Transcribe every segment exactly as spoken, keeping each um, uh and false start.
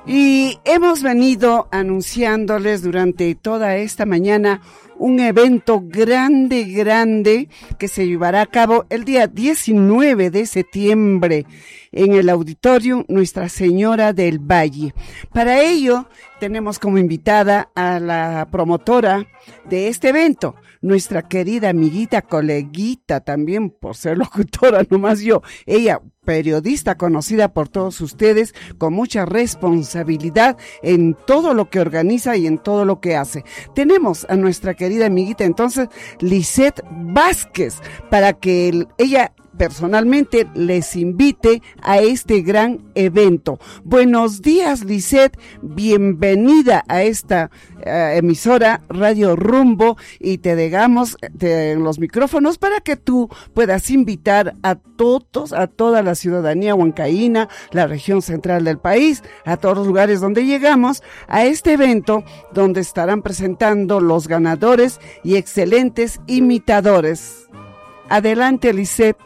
Y hemos venido anunciándoles durante toda esta mañana un evento grande, grande que se llevará a cabo el día diecinueve de septiembre en el auditorio Nuestra Señora del Valle. Para ello tenemos como invitada a la promotora de este evento, nuestra querida amiguita, coleguita también por ser locutora, nomás yo, ella periodista conocida por todos ustedes, con mucha responsabilidad en todo lo que organiza y en todo lo que hace. Tenemos a nuestra querida amiguita entonces, Lisette Vázquez, para que el, ella personalmente les invite a este gran evento. Buenos días, Lisette, bienvenida a esta uh, emisora Radio Rumbo, y te dejamos te, los micrófonos para que tú puedas invitar a todos, a toda la ciudadanía huancaína, la región central del país, a todos los lugares donde llegamos, a este evento donde estarán presentando los ganadores y excelentes imitadores. Adelante, Lisette.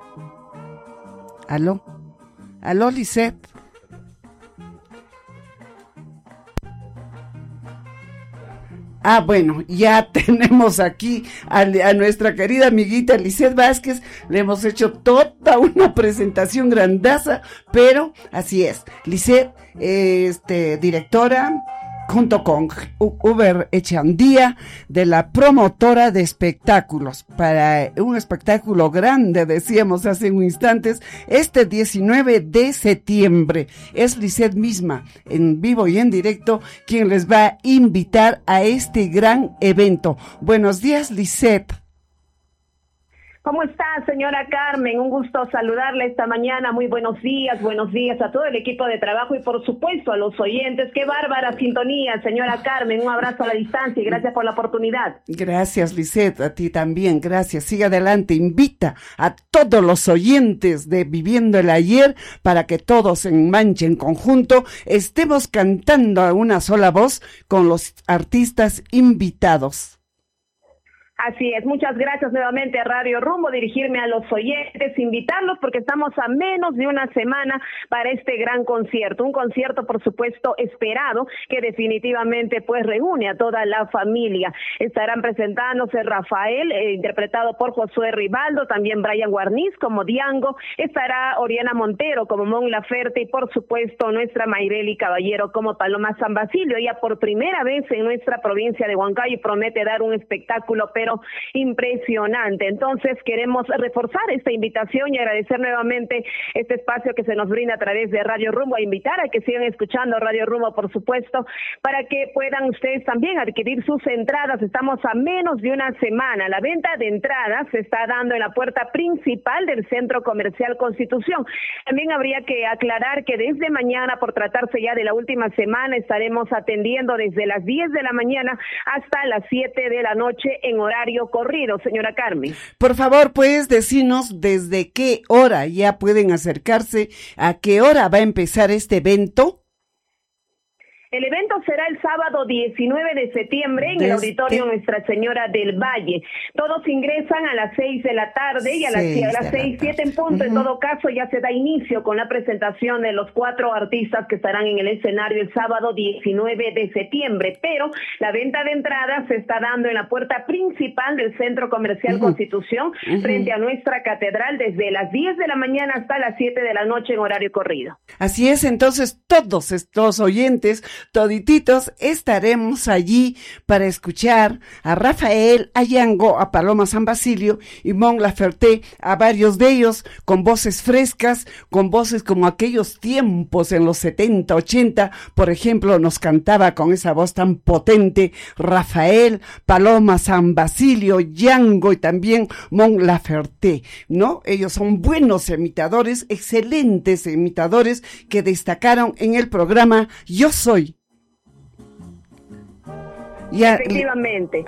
Aló, aló, Lisette. Ah, bueno, ya tenemos aquí a, a nuestra querida amiguita Lisette Vázquez. Le hemos hecho toda una presentación grandaza, pero así es. Lisette, este, directora, junto con Uber Echandía, de la promotora de espectáculos, para un espectáculo grande, decíamos hace un instantes, este diecinueve de septiembre. Es Lisette misma, en vivo y en directo, quien les va a invitar a este gran evento. Buenos días, Lisette. ¿Cómo está, señora Carmen? Un gusto saludarla esta mañana. Muy buenos días, buenos días a todo el equipo de trabajo y por supuesto a los oyentes. ¡Qué bárbara sintonía, señora Carmen! Un abrazo a la distancia y gracias por la oportunidad. Gracias, Lisette, a ti también, gracias. Sigue adelante, invita a todos los oyentes de Viviendo el Ayer para que todos en mancha, en conjunto, estemos cantando a una sola voz con los artistas invitados. Así es, muchas gracias nuevamente a Radio Rumbo, dirigirme a los oyentes, invitarlos porque estamos a menos de una semana para este gran concierto, un concierto por supuesto esperado que definitivamente pues reúne a toda la familia. Estarán presentándose Rafael, eh, interpretado por Josué Ribaldo, también Brian Guarniz como Diango, estará Oriana Montero como Mon Laferte y por supuesto nuestra Mayreli Caballero como Paloma San Basilio. Ella por primera vez en nuestra provincia de Huancayo promete dar un espectáculo pero impresionante. Entonces queremos reforzar esta invitación y agradecer nuevamente este espacio que se nos brinda a través de Radio Rumbo, a invitar a que sigan escuchando Radio Rumbo, por supuesto, para que puedan ustedes también adquirir sus entradas. Estamos a menos de una semana. La venta de entradas se está dando en la puerta principal del Centro Comercial Constitución. También habría que aclarar que desde mañana, por tratarse ya de la última semana, estaremos atendiendo desde las diez de la mañana hasta las siete de la noche en horario corrido, señora Carmen. Por favor, puedes decirnos desde qué hora ya pueden acercarse, a qué hora va a empezar este evento. El evento será el sábado diecinueve de septiembre en Desde... el auditorio Nuestra Señora del Valle. Todos ingresan a las seis de la tarde y a las, a las seis, siete en punto. Uh-huh. En todo caso, ya se da inicio con la presentación de los cuatro artistas que estarán en el escenario el sábado diecinueve de septiembre. Pero la venta de entradas se está dando en la puerta principal del Centro Comercial uh-huh. Constitución, uh-huh. frente a nuestra catedral, desde las diez de la mañana hasta las siete de la noche en horario corrido. Así es, entonces todos estos oyentes, todititos, estaremos allí para escuchar a Rafael, a Yango, a Paloma San Basilio y Mon Laferte, a varios de ellos con voces frescas, con voces como aquellos tiempos en los setenta, ochenta, por ejemplo, nos cantaba con esa voz tan potente Rafael, Paloma San Basilio, Yango y también Mon Laferte, ¿no? Ellos son buenos imitadores, excelentes imitadores que destacaron en el programa Yo Soy. Ya, efectivamente.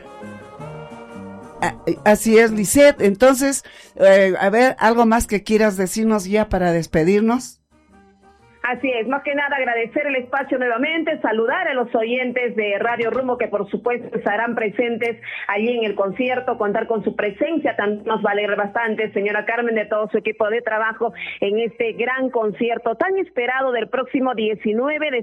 Así es, Lisette. Entonces, eh, a ver, ¿algo más que quieras decirnos ya para despedirnos? Así es, más que nada agradecer el espacio nuevamente, saludar a los oyentes de Radio Rumbo que por supuesto estarán presentes allí en el concierto, contar con su presencia, también nos va a valer bastante, señora Carmen, de todo su equipo de trabajo en este gran concierto tan esperado del próximo diecinueve de